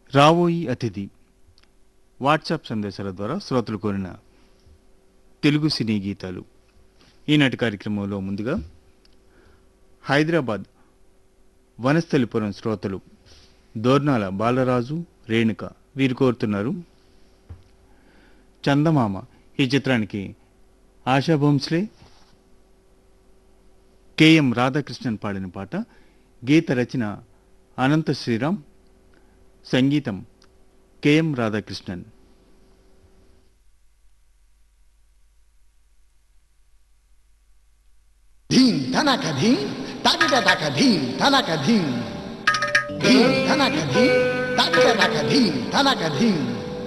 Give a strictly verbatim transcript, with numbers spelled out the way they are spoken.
రావోయి అతిథి వాట్సాప్ సందేశాల ద్వారా శ్రోతలు కోరిన తెలుగు సినీ గీతాలు. ఈనాటి కార్యక్రమంలో ముందుగా హైదరాబాద్ వనస్థలిపురం శ్రోతలు దోర్నాల బాలరాజు, రేణుక వీరు కోరుతున్నారు చందమామ ఈ చిత్రానికి ఆశా భోంస్లే, కెఎం రాధాకృష్ణన్ పాడిన పాట. గీత రచన అనంత శ్రీరామ్, సంగీతం కెఎం రాధాకృష్ణన్. ధీం ధనక ధీం తగిట దక ధీం ధనక ధీం ధీం ధనక ధీం తగిట దక ధీం ధనక ధీం